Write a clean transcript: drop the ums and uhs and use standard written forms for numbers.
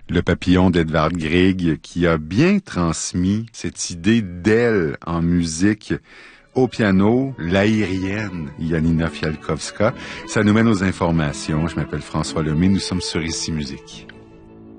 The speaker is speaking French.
Le papillon d'Edvard Grieg, qui a bien transmis cette idée d'aile en musique au piano, l'aérienne Janina Fialkowska. Ça nous mène aux informations. Je m'appelle François Lemay. Nous sommes sur Ici Musique.